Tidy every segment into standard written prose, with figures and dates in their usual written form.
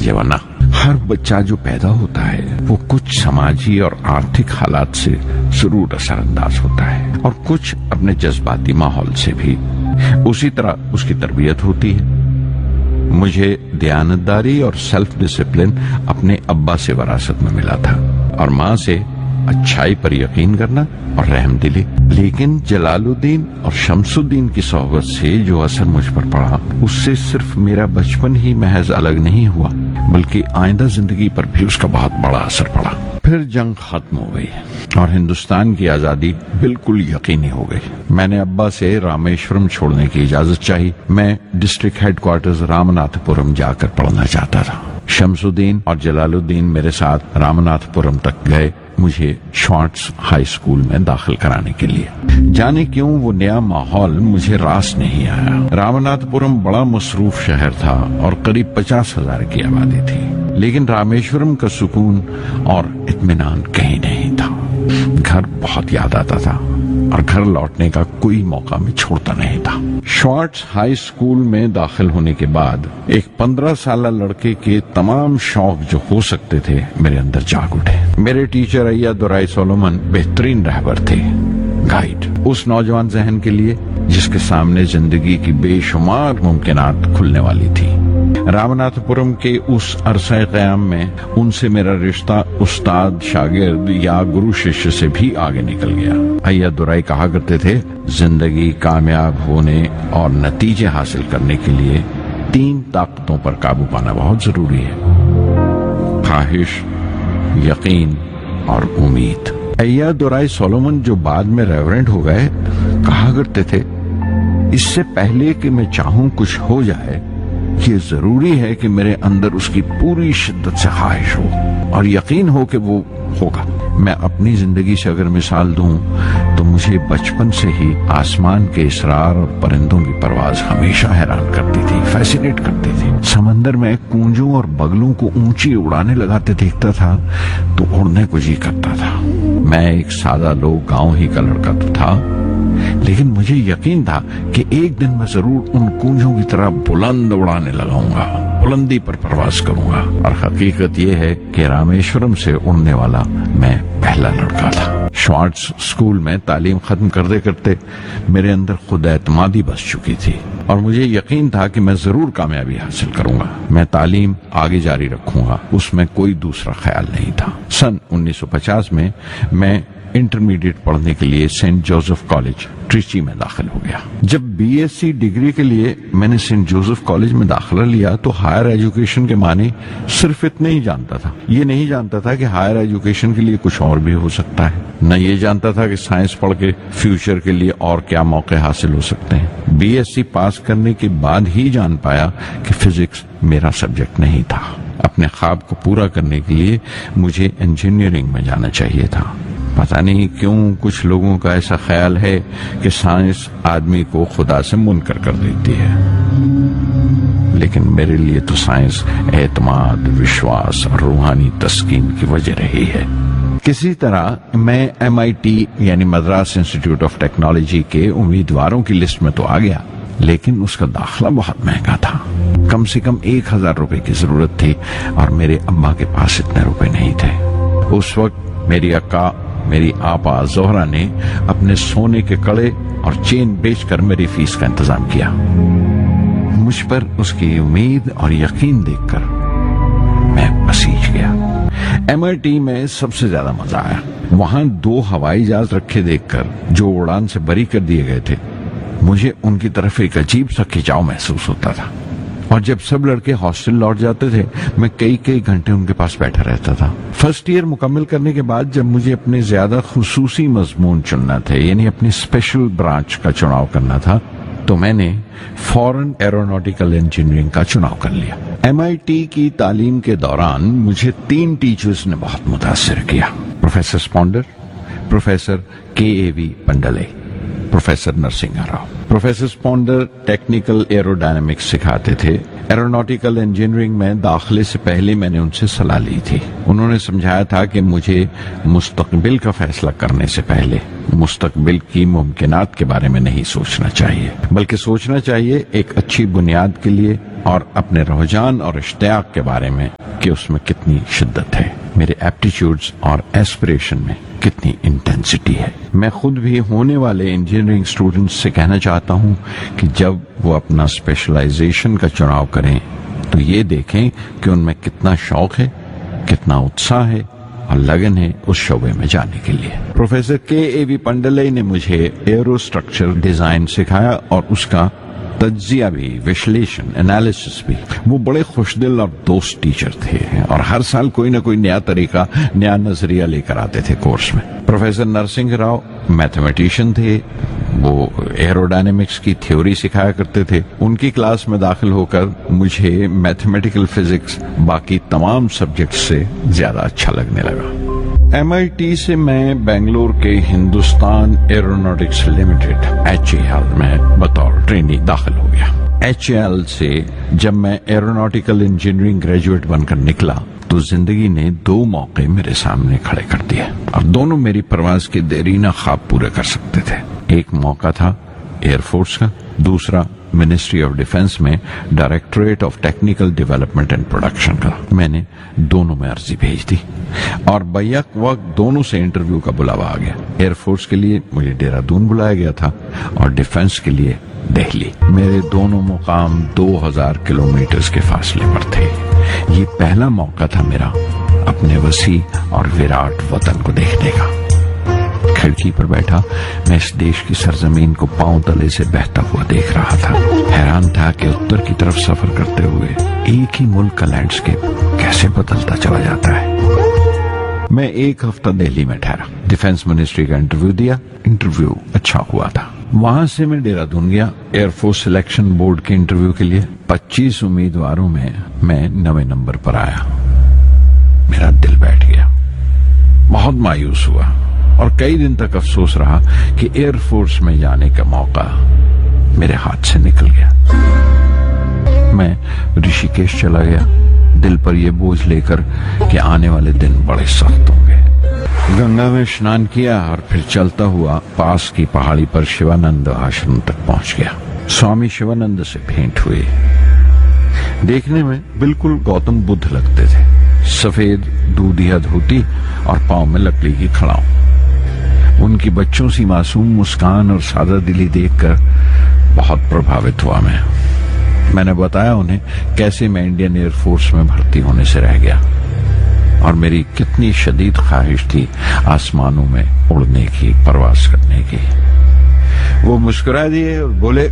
لیجیے، ورنہ ہر بچہ جو پیدا ہوتا ہے وہ کچھ سماجی اور آرتھک حالات سے ضرور اثر انداز ہوتا ہے، اور کچھ اپنے جذباتی ماحول سے بھی۔ اسی طرح اس کی تربیت ہوتی ہے۔ مجھے دیانتداری اور سیلف ڈسپلن اپنے ابا سے وراثت میں ملا تھا، اور ماں سے اچھائی پر یقین کرنا اور رحم دلی۔ لیکن جلال الدین اور شمس الدین کی صحبت سے جو اثر مجھ پر پڑا، اس سے صرف میرا بچپن ہی محض الگ نہیں ہوا، بلکہ آئندہ زندگی پر بھی اس کا بہت بڑا اثر پڑا۔ پھر جنگ ختم ہو گئی اور ہندوستان کی آزادی بالکل یقینی ہو گئی۔ میں نے ابا سے رامیشورم چھوڑنے کی اجازت چاہی۔ میں ڈسٹرکٹ ہیڈ کوارٹرز رامناتھ پورم جا کر پڑھنا چاہتا تھا۔ شمس الدین اور جلال الدین میرے ساتھ رامناتھ پورم تک گئے مجھے شارٹس ہائی اسکول میں داخل کرانے کے لیے۔ جانے کیوں وہ نیا ماحول مجھے راس نہیں آیا۔ رامناتھ پورم بڑا مصروف شہر تھا اور قریب 50,000 کی آبادی تھی، لیکن رامیشورم کا سکون اور اطمینان کہیں نہیں تھا۔ گھر بہت یاد آتا تھا اور گھر لوٹنے کا کوئی موقع میں چھوڑتا نہیں تھا۔ شارٹس ہائی اسکول میں داخل ہونے کے بعد ایک 15 سالہ لڑکے کے تمام شوق جو ہو سکتے تھے میرے اندر جاگ اٹھے۔ میرے ٹیچر ایا درائی سولومن بہترین رہبر تھے، گائیڈ اس نوجوان ذہن کے لیے جس کے سامنے زندگی کی بے شمار ممکنات کھلنے والی تھی۔ رامناتھ پورم کے اس عرصہ قیام میں ان سے میرا رشتہ استاد شاگرد یا گرو شیشیہ سے بھی آگے نکل گیا۔ ایا درائی کہا کرتے تھے، زندگی کامیاب ہونے اور نتیجے حاصل کرنے کے لیے 3 طاقتوں پر قابو پانا بہت ضروری ہے: خواہش، یقین اور امید۔ ایا درائی سولومن جو بعد میں ریورنٹ ہو گئے کہا کرتے تھے، اس سے پہلے کہ میں چاہوں کچھ ہو جائے، یہ ضروری ہے کہ میرے اندر اس کی پوری شدت سے خواہش ہو اور یقین ہو کہ وہ ہوگا۔ میں اپنی زندگی سے اگر مثال دوں تو مجھے بچپن سے ہی آسمان کے اسرار اور پرندوں کی پرواز ہمیشہ حیران کرتی تھی، فیسینیٹ کرتی تھی۔ سمندر میں کونجوں اور بگلوں کو اونچی اڑانے لگاتے دیکھتا تھا تو اڑنے کو جی کرتا تھا۔ میں ایک سادہ لوگ گاؤں ہی کا لڑکا تو تھا، لیکن مجھے یقین تھا کہ ایک دن میں ضرور ان کونجوں کی طرح بلند اڑانے لگاؤں گا، بلندی پر پرواز کروں گا۔ اور حقیقت یہ ہے کہ رامیشورم سے اڑنے والا میں پہلا لڑکا تھا۔ شارٹس اسکول میں تعلیم ختم کرتے کرتے میرے اندر خود اعتمادی بس چکی تھی اور مجھے یقین تھا کہ میں ضرور کامیابی حاصل کروں گا۔ میں تعلیم آگے جاری رکھوں گا، اس میں کوئی دوسرا خیال نہیں تھا۔ سن 1950 میں انٹرمیڈیٹ پڑھنے کے لیے سینٹ جوزف کالج ٹریچی میں داخل ہو گیا۔ جب بی ایس سی ڈگری کے لیے میں نے سینٹ جوزف کالج میں داخلہ لیا تو ہائر ایجوکیشن کے معنی صرف اتنے ہی جانتا تھا۔ یہ نہیں جانتا تھا کہ ہائر ایجوکیشن کے لیے کچھ اور بھی ہو سکتا ہے، نہ یہ جانتا تھا کہ سائنس پڑھ کے فیوچر کے لیے اور کیا موقع حاصل ہو سکتے ہیں۔ بی ایس سی پاس کرنے کے بعد ہی جان پایا کہ فزکس میرا سبجیکٹ نہیں تھا۔ اپنے خواب کو پورا کرنے کے لیے مجھے انجینئرنگ میں جانا چاہیے تھا۔ پتہ نہیں کیوں کچھ لوگوں کا ایسا خیال ہے کہ سائنس آدمی کو خدا سے منکر کر دیتی ہے، لیکن میرے لیے تو سائنس اعتماد، وشواس اور روحانی تسکین کی وجہ رہی ہے۔ کسی طرح میں MIT یعنی مدراس انسٹیٹیوٹ آف ٹیکنالوجی کے امیدواروں کی لسٹ میں تو آ گیا، لیکن اس کا داخلہ بہت مہنگا تھا۔ کم سے کم 1,000 روپے کی ضرورت تھی اور میرے ابا کے پاس اتنے روپے نہیں تھے۔ اس وقت میری اکا، میری آپا زہرا نے اپنے سونے کے کڑے اور چین بیچ کر میری فیس کا انتظام کیا۔ مجھ پر اس کی امید اور یقین دیکھ کر میں پسیج گیا۔ MIT میں سب سے زیادہ مزہ آیا۔ وہاں 2 ہوائی جہاز رکھے دیکھ کر جو اڑان سے بری کر دیے گئے تھے، مجھے ان کی طرف ایک عجیب سا کھچاؤ محسوس ہوتا تھا، اور جب سب لڑکے ہاسٹل لوٹ جاتے تھے میں کئی گھنٹے ان کے پاس بیٹھا رہتا تھا۔ فرسٹ ایئر مکمل کرنے کے بعد جب مجھے اپنے زیادہ خصوصی مضمون چننا تھے، یعنی اپنی اسپیشل برانچ کا چناؤ کرنا تھا، تو میں نے فورن ایروناٹیکل انجینئرنگ کا چناؤ کر لیا۔ MIT کی تعلیم کے دوران مجھے 3 ٹیچرز نے بہت متاثر کیا: professor اسپونڈر، professor KAV پنڈلے، professor نرسنگا Rao. Professor اسپونڈر technical aerodynamics سکھاتے تھے۔ ایروناٹیکل انجینئرنگ میں داخلے سے پہلے میں نے ان سے صلاح لی تھی۔ انہوں نے سمجھایا تھا کہ مجھے مستقبل کا فیصلہ کرنے سے پہلے مستقبل کی ممکنات کے بارے میں نہیں سوچنا چاہیے، بلکہ سوچنا چاہیے ایک اچھی بنیاد کے لیے اور اپنے رجحان اور اشتیاق کے بارے میں کہ اس میں کتنی شدت ہے، میرے ایپٹیچیوڈز اور ایسپریشن میں کتنی انٹینسٹی ہے۔ میں خود بھی ہونے والے انجینئرنگ اسٹوڈنٹس سے کہنا چاہتا ہوں کہ جب وہ اپنا اسپیشلائزیشن کا چناؤ کریں تو یہ دیکھیں کہ ان میں کتنا شوق ہے، کتنا اتساہ ہے اور لگن ہے اس شعبے میں جانے کے لیے۔ پروفیسر کے اے وی پنڈلئی نے مجھے ایرو اسٹرکچر ڈیزائن سکھایا اور اس کا تجزیہ بھی، وشلیشن، انالیسس بھی۔ وہ بڑے خوش دل اور دوست ٹیچر تھے اور ہر سال کوئی نہ کوئی نیا طریقہ، نیا نظریہ لے کر آتے تھے کورس میں۔ پروفیسر نرسنگ راؤ میتھمیٹیشین تھے، وہ ایرو ڈائنامکس کی تھیوری سکھایا کرتے تھے۔ ان کی کلاس میں داخل ہو کر مجھے میتھمیٹیکل فزکس باقی تمام سبجیکٹس سے زیادہ اچھا لگنے لگا۔ MIT سے میں بنگلور کے ہندوستان ایروناٹکس لمیٹڈ HAL میں بطور ٹرینی داخل ہو گیا۔ HAL سے جب میں ایروناٹیکل انجینئرنگ گریجویٹ بن کر نکلا تو زندگی نے 2 موقع میرے سامنے کھڑے کر دیے اور دونوں میری پرواز کے دیرینہ خواب پورے کر سکتے تھے۔ ایک موقع تھا ایئر فورس کا، دوسرا منسٹری آف ڈیفنس میں directorate of technical development and production کا۔ میں نے دونوں میں عرضی بھیج دی اور بیک وقت دونوں سے انٹرویو کا بلاوا آ گیا۔ ایئر فورس کے لیے مجھے دہرادون بلایا گیا تھا اور ڈیفنس کے لیے دہلی۔ میرے دونوں مقام 2000 کلومیٹر کے فاصلے پر تھے۔ یہ پہلا موقع تھا میرا اپنے وسیع اور وراٹ وطن کو دیکھنے کا۔ کھڑکی پر بیٹھا میں اس دیش کی سرزمین کو پاؤں تلے سے بہتا ہوا دیکھ رہا تھا۔ حیران تھا کہ اتر کی طرف سفر کرتے ہوئے ایک ہی ملک کا لینڈسکیپ کیسے بدلتا چلا جاتا ہے۔ میں 1 ہفتہ دہلی میں ٹھہرا، ڈیفنس منسٹری کا انٹرویو دیا۔ انٹرویو اچھا ہوا تھا۔ وہاں سے میں دہرادون گیا ایئر فورس سلیکشن بورڈ کے انٹرویو کے لیے۔ 25 امیدواروں میں 9ویں نمبر پر آیا۔ میرا دل بیٹھ گیا، بہت مایوس ہوا اور کئی دن تک افسوس رہا کہ ایئر فورس میں جانے کا موقع میرے ہاتھ سے نکل گیا۔ میں رشی کیش چلا گیا، دل پر یہ بوجھ لے کر کہ آنے والے دن بڑے سخت ہوں گے۔ گنگا میں اسنان کیا اور پھر چلتا ہوا پاس کی پہاڑی پر شیوانند آشرم تک پہنچ گیا۔ سوامی شیوانند سے بھیٹ ہوئے۔ دیکھنے میں بالکل گوتم بدھ لگتے تھے، سفید دودھیا دھوتی اور پاؤں میں لکڑی کی کھڑاؤں۔ ان کی بچوں سی معصوم مسکان اور سادہ دلی دیکھ کر بہت پربھاوت ہوا میں نے بتایا انہیں کیسے میں انڈین ایئر فورس میں بھرتی ہونے سے رہ گیا اور میری کتنی شدید خواہش تھی آسمانوں میں اڑنے کی، پرواز کرنے کی۔ وہ مسکرا دیے اور بولے،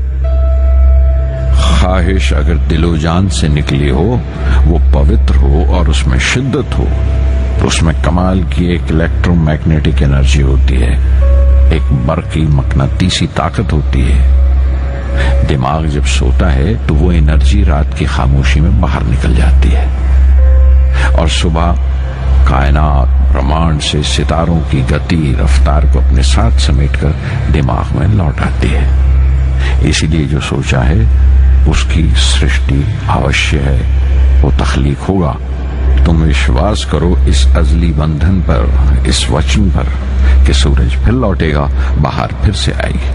خواہش اگر دل و جان سے نکلی ہو، وہ پوتر ہو اور اس میں شدت ہو تو اس میں کمال کی ایک الیکٹرو میگنیٹک انرجی ہوتی ہے، ایک برقی مقناطیسی طاقت ہوتی ہے۔ دماغ جب سوتا ہے تو وہ انرجی رات کی خاموشی میں باہر نکل جاتی ہے اور صبح کائنات برہمانڈ سے ستاروں کی گتی رفتار کو اپنے ساتھ سمیٹ کر دماغ میں لوٹ آتی ہے۔ اسی لیے جو سوچا ہے اس کی سرشٹی اوشیہ ہے، وہ تخلیق ہوگا۔ تم وشواس کرو اس ازلی بندھن پر، اس وچن پر کہ سورج پھر لوٹے گا، باہر پھر سے آئے گی۔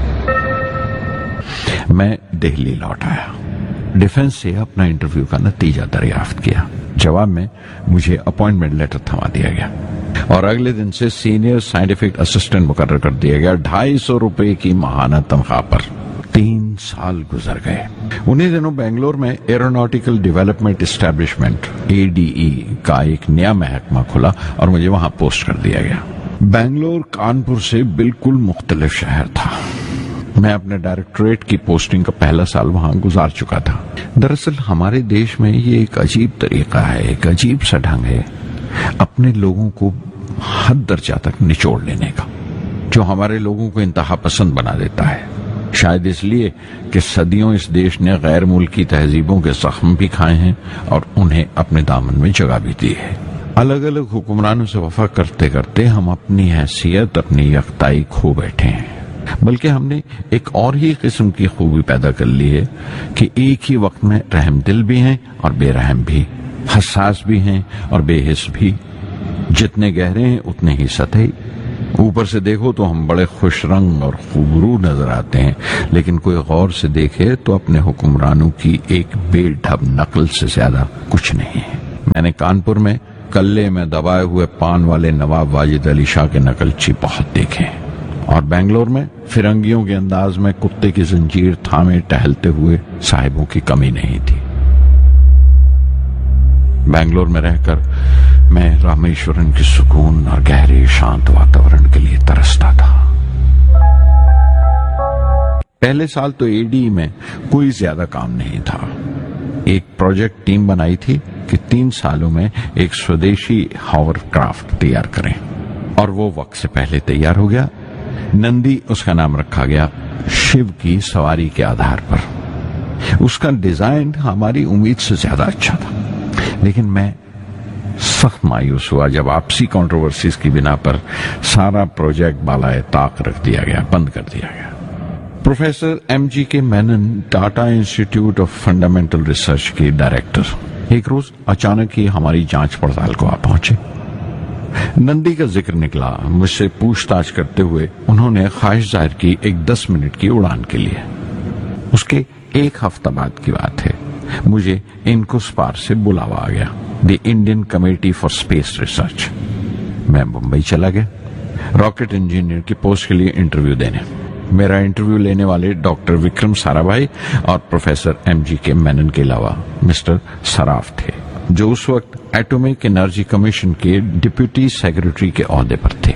میں دہلی لوٹ آیا، ڈیفنس سے اپنا انٹرویو کا نتیجہ دریافت کیا۔ جواب میں مجھے اپوائنٹمنٹ لیٹر تھما دیا گیا اور اگلے دن سے سینئر سائنٹیفک اسسٹنٹ مقرر کر دیا گیا، 250 روپے کی ماہانہ تنخواہ پر۔ 3 سال گزر گئے۔ انہی دنوں بنگلور میں ایروناٹیکل ڈیولپمنٹ اسٹیبلشمنٹ ADE کا ایک نیا محکمہ کھلا اور مجھے وہاں پوسٹ کر دیا گیا۔ بنگلور کانپور سے بالکل مختلف شہر تھا۔ میں اپنے ڈائریکٹوریٹ کی پوسٹنگ کا پہلا سال وہاں گزار چکا تھا۔ دراصل ہمارے دیش میں یہ ایک عجیب طریقہ ہے، ایک عجیب سا ڈھنگ ہے اپنے لوگوں کو حد درجہ تک نچوڑ لینے کا، جو ہمارے لوگوں کو انتہا پسند بنا دیتا ہے۔ شاید اس لیے کہ صدیوں اس دیش نے غیر ملکی تہذیبوں کے زخم بھی کھائے ہیں اور انہیں اپنے دامن میں جگہ بھی دی ہے۔ الگ الگ حکمرانوں سے وفا کرتے کرتے ہم اپنی حیثیت، اپنی یکتائی کھو بیٹھے ہیں، بلکہ ہم نے ایک اور ہی قسم کی خوبی پیدا کر لی ہے کہ ایک ہی وقت میں رحم دل بھی ہیں اور بے رحم بھی، حساس بھی ہیں اور بے حس بھی۔ جتنے گہرے ہیں اتنے ہی سطحی۔ اوپر سے دیکھو تو ہم بڑے خوش رنگ اور خوبرو نظر آتے ہیں، لیکن کوئی غور سے دیکھے تو اپنے حکمرانوں کی ایک بے ڈھب نقل سے زیادہ کچھ نہیں ہے۔ میں نے کانپور میں کلے میں دبائے ہوئے پان والے نواب واجد علی شاہ کے نقلچی بہت دیکھے، اور بنگلور میں فرنگیوں کے انداز میں کتے کی زنجیر تھامے ٹہلتے ہوئے صاحبوں کی کمی نہیں تھی۔ بنگلور میں رہ کر میں رامیشورم کی سکون اور گہرے شانت واتاورن کے لیے ترستا تھا۔ پہلے سال تو اے ڈی میں کوئی زیادہ کام نہیں تھا۔ ایک پروجیکٹ ٹیم بنائی تھی کہ 3 سالوں میں ایک سودیشی ہاور کرافٹ تیار کریں، اور وہ وقت سے پہلے تیار ہو گیا۔ نندی اس کا نام رکھا گیا، شیو کی سواری کے آدھار پر۔ اس کا ڈیزائن ہماری امید سے زیادہ اچھا تھا، لیکن میں سخت مایوس ہوا جب آپسی کنٹروورسیز کی بنا پر سارا پروجیکٹ بالائے طاق رکھ دیا گیا، بند کر دیا گیا۔ پروفیسر ایم جی کے مینن، Tata institute of fundamental research کے ڈائریکٹر، ایک روز اچانک ہی ہماری جانچ پڑتال کو آ پہنچے۔ نندی کا ذکر نکلا، مجھ سے پوچھ تاچھ کرتے ہوئے انہوں نے خواہش ظاہر کی ایک 10 منٹ کی اڑان کے لیے۔ اس کے 1 ہفتہ بعد کی بات ہے، مجھے انکوسپار سے بلاوا آ گیا، the Indian committee for space research. میں ممبئی چلا گیا راکٹ انجینئر کی پوسٹ کے لیے انٹرویو دینے۔ میرا انٹرویو لینے والے ڈاکٹر وکرم سارا بھائی اور پروفیسر ایم جی کے مینن کے علاوہ مسٹر سراف تھے، جو اس وقت ایٹمک انرجی کمیشن کے ڈپٹی سیکرٹری کے عہدے پر تھے۔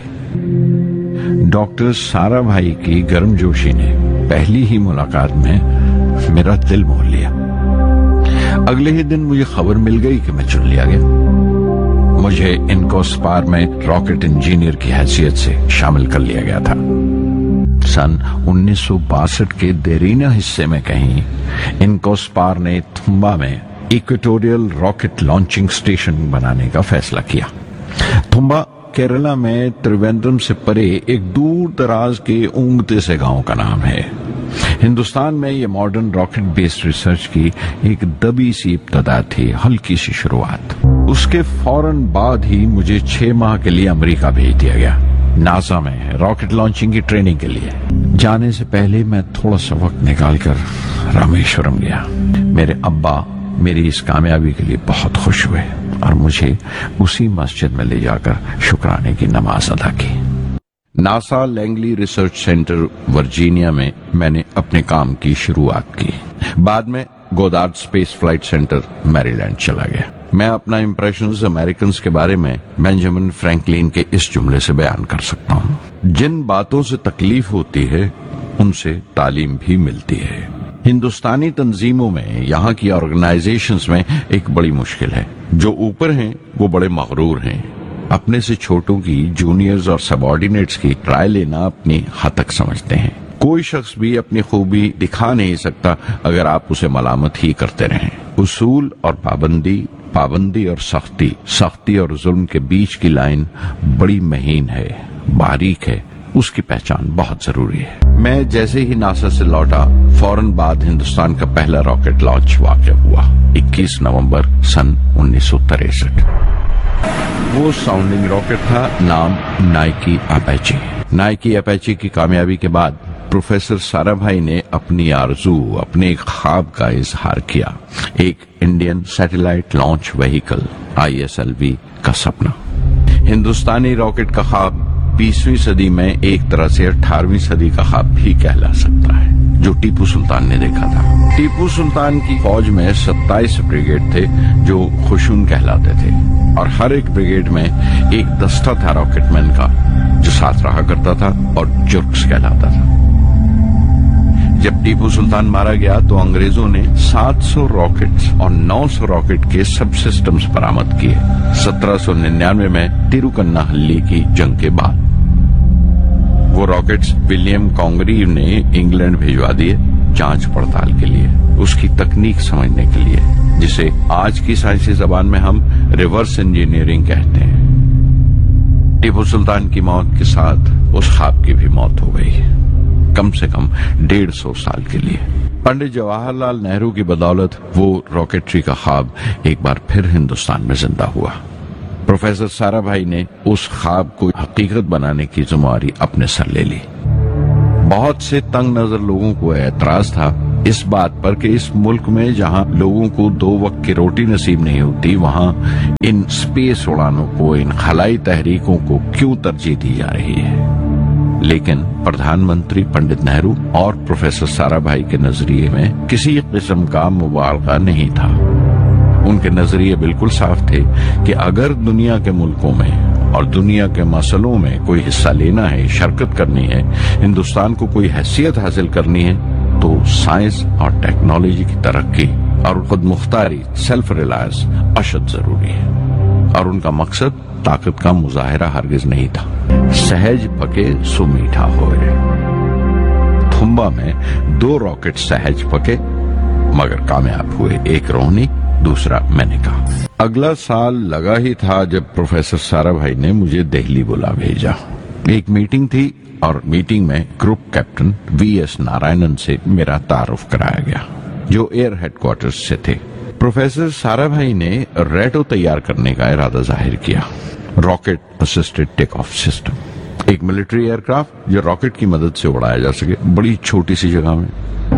ڈاکٹر سارا بھائی کی گرم جوشی نے پہلی ہی ملاقات میں میرا دل موہ لیا۔ اگلے ہی دن مجھے خبر مل گئی کہ میں چن لیا گیا۔ مجھے انکوسپار میں راکٹ انجینئر کی حیثیت سے شامل کر لیا گیا تھا۔ سن 1962 کے دیرینہ حصے میں کہیں انکوسپار نے تھمبا میں ایکویٹوریل راکٹ لانچنگ سٹیشن بنانے کا فیصلہ کیا۔ تھمبا کیرلا میں تریویندرم سے پرے ایک دور دراز کے اونگتے سے گاؤں کا نام ہے۔ ہندوستان میں یہ ماڈرن راکٹ بیسڈ ریسرچ کی ایک دبی سی ابتدا تھی، ہلکی سی شروعات۔ اس کے فوراً بعد ہی مجھے 6 ماہ کے لیے امریکہ بھیج دیا گیا، ناسا میں راکٹ لانچنگ کی ٹریننگ کے لیے۔ جانے سے پہلے میں تھوڑا سا وقت نکال کر رامیشورم گیا۔ میرے ابا میری اس کامیابی کے لیے بہت خوش ہوئے اور مجھے اسی مسجد میں لے جا کر شکرانے کی نماز ادا کی۔ NASA Langley research centre Virginia میں میں نے اپنے کام کی شروعات کی۔ بعد میں گودارڈ اسپیس فلائٹ سینٹر میری لینڈ چلا گیا۔ میں اپنا امپریشنز امریکنز کے بارے میں بینجامن فرینکلن کے اس جملے سے بیان کر سکتا ہوں: جن باتوں سے تکلیف ہوتی ہے ان سے تعلیم بھی ملتی ہے۔ ہندوستانی تنظیموں میں، یہاں کی آرگنائزیشنز میں ایک بڑی مشکل ہے، جو اوپر ہیں وہ بڑے مغرور ہیں، اپنے سے چھوٹوں کی، جونیئرز اور سب آرڈینیٹس کی رائے لینا اپنی حد تک سمجھتے ہیں۔ کوئی شخص بھی اپنی خوبی دکھا نہیں سکتا اگر آپ اسے ملامت ہی کرتے رہیں۔ اصول اور پابندی اور سختی اور ظلم کے بیچ کی لائن بڑی مہین ہے، باریک ہے، اس کی پہچان بہت ضروری ہے۔ میں جیسے ہی ناسا سے لوٹا، فوراً بعد ہندوستان کا پہلا راکٹ لانچ واقع ہوا، 21 نومبر سن 1963۔ وہ ساؤنڈنگ راکٹ تھا، نام نائکی اپیچی۔ نائکی اپیچی کی کامیابی کے بعد پروفیسر سارا بھائی نے اپنی آرزو، اپنے ایک خواب کا اظہار کیا، ایک Indian satellite launch vehicle ISLV کا سپنا۔ ہندوستانی راکٹ کا خواب 20ویں صدی میں ایک طرح سے 18ویں صدی کا خواب بھی کہلا سکتا ہے، جو ٹیپو سلطان نے دیکھا تھا۔ ٹیپو سلطان کی فوج میں 27 بریگیڈ تھے جو خشون کہلاتے تھے، اور ہر ایک بریگیڈ میں ایک دستہ تھا راکٹ مین کا جو ساتھ رہا کرتا تھا اور جرکس کہلاتا تھا۔ جب ٹیپو سلطان مارا گیا تو انگریزوں نے 700 راکٹس اور 900 راکٹ کے سب سسٹمز برآمد کیے 1799 میں تیروکناہلی کی جنگ کے بعد۔ وہ راکٹس ولیم کانگریو نے انگلینڈ بھیجوا دیے جانچ پڑتال کے لیے، اس کی تکنیک سمجھنے کے لیے، جسے آج کی سائنسی زبان میں ہم ریورس انجینئرنگ کہتے ہیں۔ ٹیپو سلطان کی موت کے ساتھ اس خواب کی بھی موت ہو گئی، کم سے کم 150 سال کے لیے۔ پنڈت جواہر لال نہرو کی بدولت وہ راکٹری کا خواب ایک بار پھر ہندوستان میں زندہ ہوا۔ پروفیسر سارا بھائی نے اس خواب کو حقیقت بنانے کی ذمہ داری اپنے سر لے لی۔ بہت سے تنگ نظر لوگوں کو اعتراض تھا اس بات پر کہ اس ملک میں جہاں لوگوں کو 2 وقت کی روٹی نصیب نہیں ہوتی وہاں ان اسپیس اڑانوں کو، ان خلائی تحریکوں کو کیوں ترجیح دی جا رہی ہے۔ لیکن پردھان منتری پنڈت نہرو اور پروفیسر سارا بھائی کے نظریے میں کسی قسم کا مبالغہ نہیں تھا۔ ان کے نظریے بالکل صاف تھے کہ اگر دنیا کے ملکوں میں اور دنیا کے مسئلوں میں کوئی حصہ لینا ہے، شرکت کرنی ہے، ہندوستان کو کوئی حیثیت حاصل کرنی ہے تو سائنس اور ٹیکنالوجی کی ترقی اور خود مختاری، سیلف ریلائنس اشد ضروری ہے۔ اور ان کا مقصد طاقت کا مظاہرہ ہرگز نہیں تھا۔ سہج پکے سو میٹھا ہوئے۔ تھمبا میں 2 راکٹ سہج پکے مگر کامیاب ہوئے، ایک روہنی، دوسرا میں نے کہا۔ اگلا سال لگا ہی تھا جب پروفیسر سارا بھائی نے مجھے دہلی بلا بھیجا۔ ایک میٹنگ تھی اور میٹنگ میں group captain V S Narayanan سے میرا تعارف کرایا گیا جو ایئر ہیڈ کوارٹرز سے تھے۔ پروفیسر سارا بھائی نے ریٹو تیار کرنے کا ارادہ ظاہر کیا، rocket assisted take of system, ایک ملٹری ایئر کرافٹ جو راکٹ کی مدد سے اڑایا جا سکے بڑی چھوٹی سی جگہ میں۔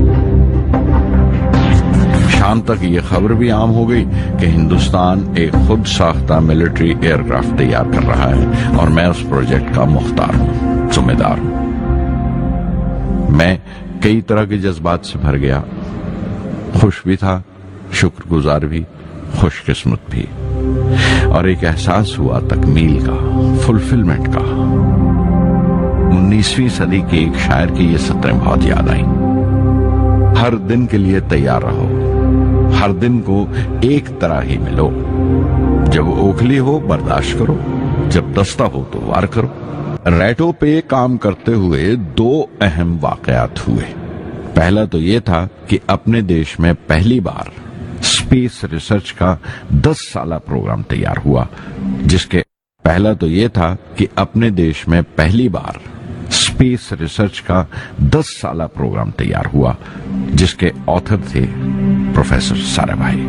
شام تک یہ خبر بھی عام ہو گئی کہ ہندوستان ایک خود ساختہ ملٹری ایئر کرافٹ تیار کر رہا ہے اور میں اس پروجیکٹ کا مختار ہوں، ذمہ دار ہوں۔ میں کئی طرح کے جذبات سے بھر گیا، خوش بھی تھا، شکر گزار بھی، خوش قسمت بھی، اور ایک احساس ہوا تکمیل کا، فلفلمنٹ کا۔ 19ویں صدی کے ایک شاعر کی یہ سطریں بہت یاد آئیں۔ ہر دن کے لیے تیار رہو، ہر دن کو ایک طرح ہی ملو، جب اوکھلی ہو برداشت کرو، جب دستہ ہو تو وار کرو۔ ریٹو پہ کام کرتے ہوئے 2 اہم واقعات ہوئے۔ پہلا تو یہ تھا کہ اپنے دیش میں پہلی بار اسپیس ریسرچ کا 10 سالہ پروگرام تیار ہوا، جس کے آتھر تھے پروفیسر سارا بھائی۔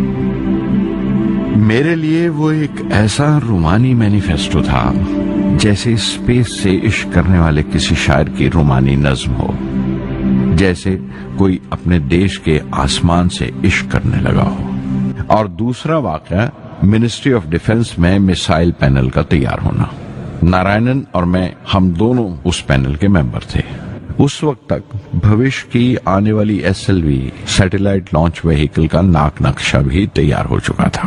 میرے لیے وہ ایک ایسا رومانی مینیفیسٹو تھا جیسے اسپیس سے عشق کرنے والے کسی شاعر کی رومانی نظم ہو، جیسے کوئی اپنے دیش کے آسمان سے عشق کرنے لگا ہو۔ اور دوسرا واقعہ منسٹری آف ڈیفنس میں میسائل پینل کا تیار ہونا۔ نارائنن اور میں، ہم دونوں اس پینل کے ممبر تھے۔ اس وقت تک بھوش کی آنے والی SLV سیٹلائٹ لانچ وہیکل کا ناک نقشہ بھی تیار ہو چکا تھا۔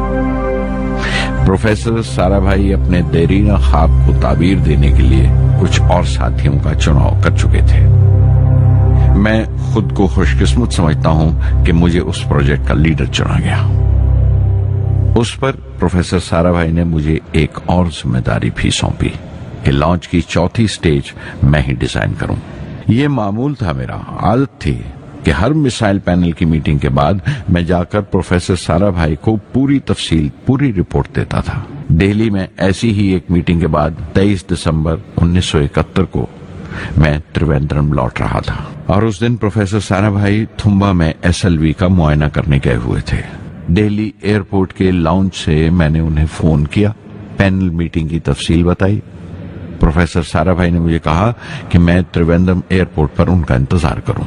پروفیسر سارا بھائی اپنے دیرینہ خواب کو تعبیر دینے کے لیے کچھ اور ساتھیوں کا چناؤ کر چکے تھے۔ میں خود کو خوش قسمت سمجھتا ہوں کہ مجھے اس پروجیکٹ کا لیڈر چنا گیا۔ اس پر پروفیسر سارا بھائی نے مجھے ایک اور ذمہ داری بھی سونپی کہ لانچ کی 4تھی سٹیج میں ہی ڈیزائن کروں۔ یہ معمول تھا، میرا عادت تھی کہ ہر میسائل پینل کی میٹنگ کے بعد میں جا کر پروفیسر سارا بھائی کو پوری تفصیل، پوری رپورٹ دیتا تھا۔ دہلی میں ایسی ہی ایک میٹنگ کے بعد 23 دسمبر 1971 کو میں تریویندرم لوٹ رہا تھا، اور اس دن پروفیسر سارا بھائی تھمبا میں SLV کا معائنہ کرنے گئے ہوئے تھے۔ دہلی ایئرپورٹ کے لاؤنج سے میں نے انہیں فون کیا، پینل میٹنگ کی تفصیل بتائی۔ پروفیسر سارا بھائی نے مجھے کہا کہ میں تریویندرم ایئرپورٹ پر ان کا انتظار کروں۔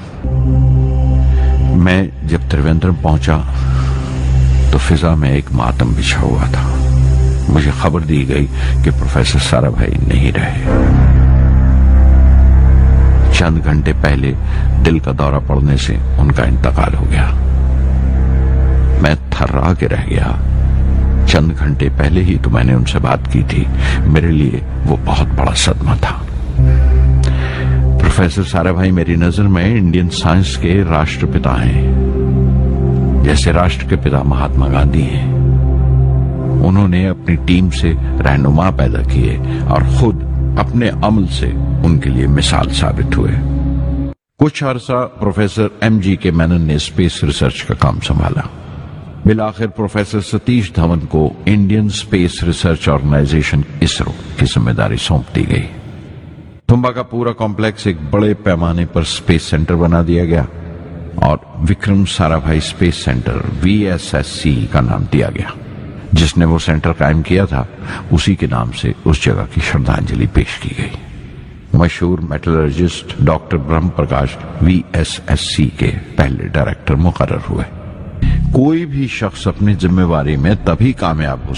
میں جب تریویندرم پہنچا تو فضا میں ایک ماتم بچھا ہوا تھا۔ مجھے خبر دی گئی کہ پروفیسر سارا بھائی نہیں رہے۔ چند گھنٹے پہلے دل کا دورہ پڑنے سے ان کا انتقال ہو گیا۔ میں تھرا کے رہ گیا۔ چند گھنٹے پہلے ہی تو میں نے ان سے بات کی تھی، میرے لیے وہ بہت بڑا صدمہ تھا۔ پروفیسر سارا بھائی میری نظر میں انڈین سائنس کے راشٹر پتا ہیں، جیسے راشٹر کے پتا مہاتما گاندھی ہیں۔ انہوں نے اپنی ٹیم سے رہنما پیدا کیے اور خود اپنے عمل سے ان کے لیے مثال ثابت ہوئے۔ کچھ عرصہ پروفیسر MG کے مینن نے اسپیس ریسرچ کا کام سنبھالا۔ بالآخر پروفیسر ستیش دھون کو Indian space research organization ISRO کی ذمہ داری سونپ دی گئی۔ تھمبا کا پورا کمپلیکس ایک بڑے پیمانے پر اسپیس سینٹر بنا دیا گیا اور وکرم سارا بھائی اسپیس سینٹر VSSC کا نام دیا گیا۔ جس نے وہ سینٹر قائم کیا تھا اسی کے نام سے اس جگہ کی شردھانجلی پیش کی گئی۔ مشہور میٹلرجسٹ ڈاکٹر برہم پرکاش VSSC کے پہلے ڈائریکٹر مقرر ہوئے۔ کوئی بھی شخص اپنی ذمہ داری میں تبھی کامیاب ہو